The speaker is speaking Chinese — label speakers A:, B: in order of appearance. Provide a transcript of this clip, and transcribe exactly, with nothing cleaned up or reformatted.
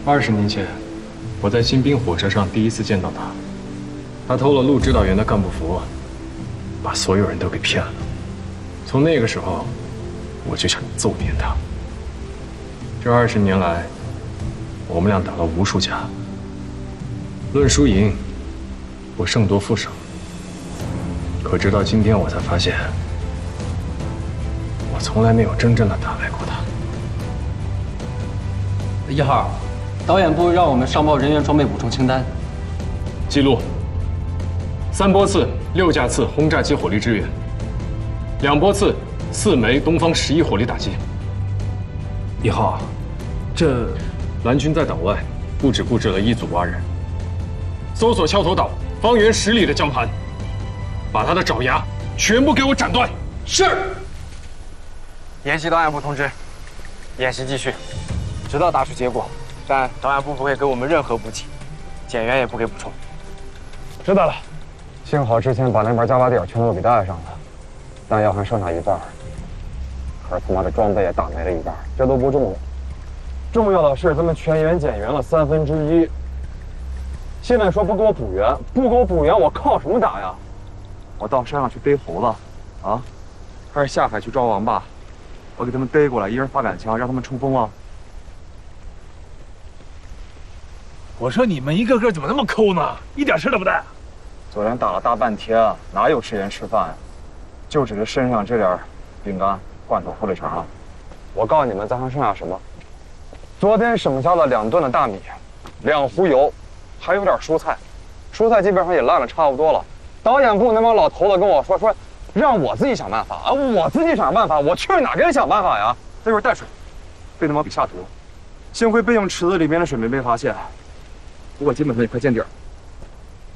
A: 二十年前，我在新滨火车上第一次见到他，他偷了陆指导员的干部服，把所有人都给骗了。从那个时候，我就想揍扁他。这二十年来，我们俩打了无数架，论输赢，我胜多负少。可直到今天，我才发现，我从来没有真正的打败过他。
B: 一号，导演部让我们上报人员装备补充清单。
A: 记录：三波次六架次轰炸机火力支援，两波次四枚东方十一火力打击。
B: 一号，这
A: 蓝军在岛外不止布置了一组蛙人，搜索敲头岛方圆十里的江盘，把他的爪牙全部给我斩断。是。
C: 沿袭导演部通知，演习继续，直到打出结果。但导演部不会给我们任何补给，减员也不给补充。
D: 知道了。幸好之前把那边加瓦点全都给带上了，弹药还剩下一半，可是他妈的装备也打没了一半，这都不重要。重要的是咱们全员减员了三分之一。现在说不给我补员，不给我补员，我靠什么打呀？我到山上去逮猴子，啊，还是下海去抓王八？我给他们逮过来，一人发杆枪，让他们冲锋啊！
E: 我说你们一个个怎么那么抠呢？一点事都不带。
D: 昨天打了大半天，哪有时间吃饭呀？就只是身上这点饼干、罐头、火腿肠了。我告诉你们，咱还剩下什么？昨天省下了两吨的大米，两壶油，还有点蔬菜。蔬菜基本上也烂了差不多了。导演部那帮老头子跟我说说，让我自己想办法啊！我自己想办法，我去哪给人想办法呀？这会儿带水，被他妈给下毒。幸亏备用池子里面的水没被发现，不过基本上也快见底儿。